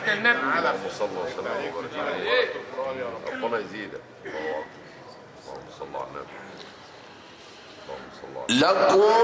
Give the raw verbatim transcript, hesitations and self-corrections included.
سيدنا النبي. اللهم صل وسلم وبارك عليه. ربنا يزيدك. اللهم صل على النبي. اللهم صل على النبي. لكم